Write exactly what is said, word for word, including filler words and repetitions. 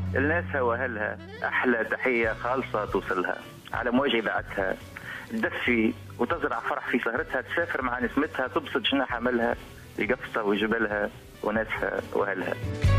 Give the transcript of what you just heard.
لناسها واهلها احلى تحيه خالصه توصلها، على موج اذاعتها تدفي وتزرع فرح في سهرتها، تسافر مع نسمتها، تبسط جناح عملها لقفصه وجبلها وناسها واهلها.